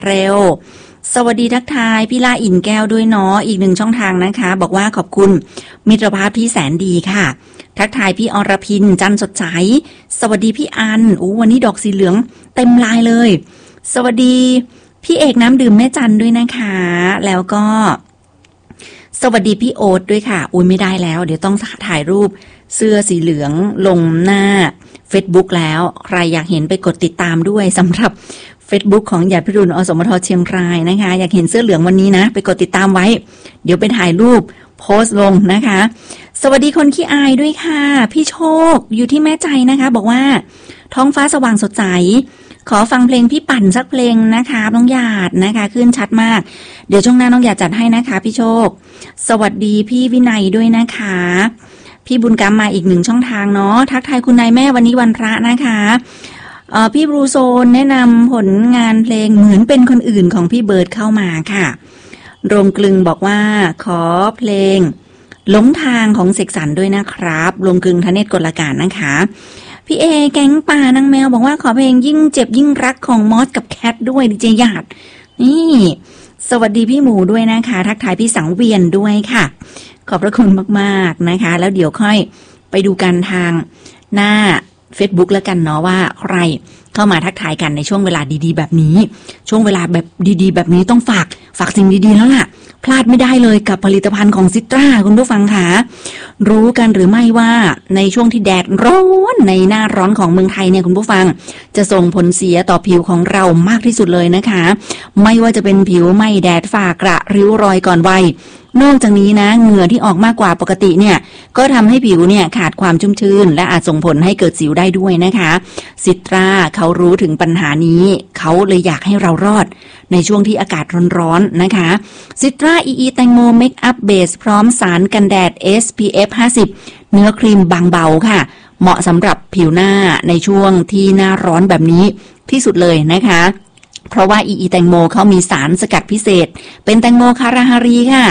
เร็วสวัสดีทักทายพี่ล่าอินแก้วด้วยเนาะอีกหนึ่งช่องทางนะคะบอกว่าขอบคุณมิตรภาพที่แสนดีค่ะทักทายพี่อรพินจันสดใสสวัสดีพี่อันวันนี้ดอกสีเหลืองเต็มลายเลยสวัสดีพี่เอกน้ำดื่มแม่จันด้วยนะคะแล้วก็สวัสดีพี่โอ๊ตด้วยค่ะไม่ได้แล้วเดี๋ยวต้องถ่ายรูปเสื้อสีเหลืองลงหน้า Facebook แล้วใครอยากเห็นไปกดติดตามด้วยสำหรับ Facebook ของหยาดพิรุณอสมทเชียงรายนะคะอยากเห็นเสื้อเหลืองวันนี้นะไปกดติดตามไว้เดี๋ยวไปถ่ายรูปโพสต์ลงนะคะสวัสดีคนขี้อายด้วยค่ะพี่โชคอยู่ที่แม่ใจนะคะบอกว่าท้องฟ้าสว่างสดใสขอฟังเพลงพี่ปั่นสักเพลงนะคะน้องหยาดนะคะขึ้นชัดมากเดี๋ยวช่วงหน้าน้องหยาดจัดให้นะคะพี่โชคสวัสดีพี่วินัยด้วยนะคะพี่บุญกรรมมาอีกหนึ่งช่องทางเนาะทักทายคุณนายแม่วันนี้วันพระนะคะพี่บรูโซนแนะนำผลงานเพลงเหมือนเป็นคนอื่นของพี่เบิร์ดเข้ามาค่ะโรงกลึงบอกว่าขอเพลงหลงทางของเสกสรรด้วยนะครับโรงกลึงธเนศกลการนะคะพี่เอแก๊งป่านางแมวบอกว่าขอเพลงยิ่งเจ็บยิ่งรักของมอสกับแคทด้วยดีเจหยาดนี่สวัสดีพี่หมูด้วยนะคะทักทายพี่สังเวียนด้วยค่ะขอบพระคุณมากๆนะคะแล้วเดี๋ยวค่อยไปดูกันทางหน้า Facebook แล้วกันเนาะว่าใครเข้ามาทักทายกันในช่วงเวลาดีๆแบบนี้ช่วงเวลาแบบดีๆแบบนี้ต้องฝากสิ่งดีๆแล้วล่ะพลาดไม่ได้เลยกับผลิตภัณฑ์ของซิตราคุณผู้ฟังค่ะรู้กันหรือไม่ว่าในช่วงที่แดดร้อนในหน้าร้อนของเมืองไทยเนี่ยคุณผู้ฟังจะส่งผลเสียต่อผิวของเรามากที่สุดเลยนะคะไม่ว่าจะเป็นผิวไหม้แดดฝ้ากระริ้วรอยก่อนวัยนอกจากนี้นะเหงื่อที่ออกมากกว่าปกติเนี่ยก็ทำให้ผิวเนี่ยขาดความชุ่มชื้นและอาจส่งผลให้เกิดสิวได้ด้วยนะคะซิตราเขารู้ถึงปัญหานี้เขาเลยอยากให้เรารอดในช่วงที่อากาศร้อนๆนะคะซิตราอีแตงโมเมคอัพเบสพร้อมสารกันแดด SPF 50เนื้อครีมบางเบาค่ะเหมาะสำหรับผิวหน้าในช่วงที่หน้าร้อนแบบนี้ที่สุดเลยนะคะเพราะว่าแตงโมเขามีสารสกัดพิเศษเป็นแตงโมคาราฮารีค่ะ